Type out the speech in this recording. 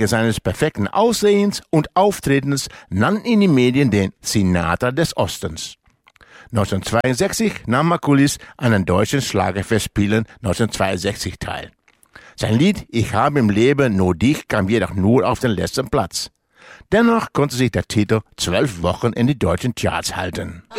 Wegen seines perfekten Aussehens und Auftretens nannten ihn die Medien den Sinatra des Ostens. 1962 nahm Margulies an den deutschen Schlagerfestspielen 1962 teil. Sein Lied »Ich habe im Leben nur dich« kam jedoch nur auf den letzten Platz. Dennoch konnte sich der Titel 12 Wochen in die deutschen Charts halten.